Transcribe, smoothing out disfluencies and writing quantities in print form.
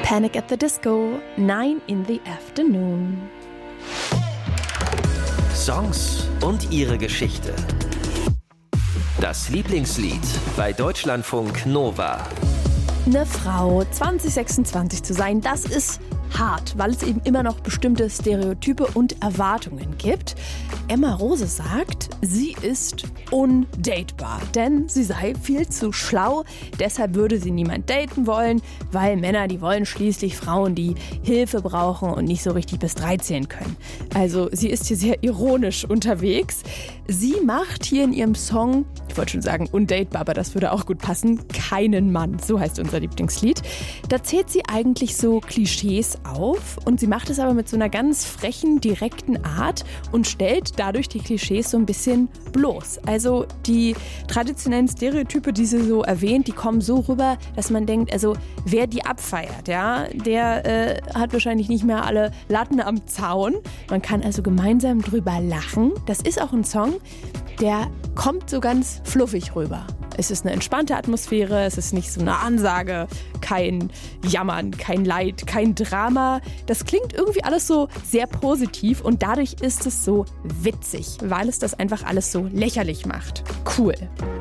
Panic at the Disco, 9 in the afternoon. Songs und ihre Geschichte. Das Lieblingslied bei Deutschlandfunk Nova. Eine Frau 2026 zu sein, das ist hart, weil es eben immer noch bestimmte Stereotype und Erwartungen gibt. Emma Rose sagt, sie ist undatebar, denn sie sei viel zu schlau. Deshalb würde sie niemand daten wollen, weil Männer, die wollen schließlich Frauen, die Hilfe brauchen und nicht so richtig bis 3 zählen können. Also sie ist hier sehr ironisch unterwegs. Sie macht hier in ihrem Song, ich wollte schon sagen undatebar, aber das würde auch gut passen, keinen Mann. So heißt unser Lieblingslied. Da zählt sie eigentlich so Klischees auf und sie macht es aber mit so einer ganz frechen, direkten Art und stellt dadurch die Klischees so ein bisschen bloß. Also die traditionellen Stereotype, die sie so erwähnt, die kommen so rüber, dass man denkt, also wer die abfeiert, ja, der hat wahrscheinlich nicht mehr alle Latten am Zaun. Man kann also gemeinsam drüber lachen. Das ist auch ein Song, der kommt so ganz fluffig rüber. Es ist eine entspannte Atmosphäre, es ist nicht so eine Ansage, kein Jammern, kein Leid, kein Drama. Das klingt irgendwie alles so sehr positiv und dadurch ist es so witzig, weil es das einfach alles so lächerlich macht. Cool.